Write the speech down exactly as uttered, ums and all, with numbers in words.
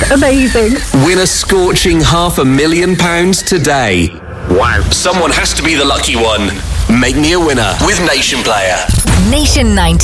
Amazing. Win a scorching half a million pounds today. Wow. Someone has to be the lucky one. Make me a winner with Nation Player. Nation ninety.